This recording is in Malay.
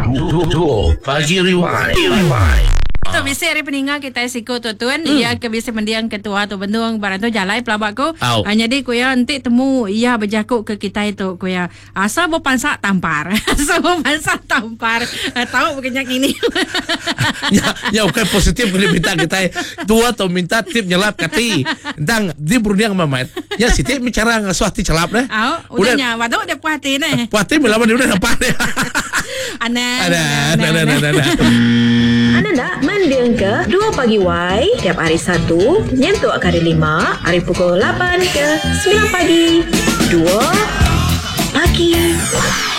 Duo Pagi Rewind. Tu biasa hari peninggal kita sikut tuan ia ke biasa mendiang ketua tu bendung barang tu jalan pelabak ko. Jadi ko ya nanti temu ia berjakuk ke kita itu ko ya asal berpansak tampar. Asal berpansak tampar. Tahu bukannya ini. Ya okay, positif boleh minta kita tua atau minta tip nyelap kati. Dang di berundang mamat. Ya siti bicara ngasuati celap deh. Udahnya waduh udah puati nih. Puati melawan dia udah nampak deh. Ana. Anda nak mendiang ke 2 Pagi Y tiap hari Sabtu nyentuh kali 5 hari pukul 8 ke 9 pagi. 2 Pagi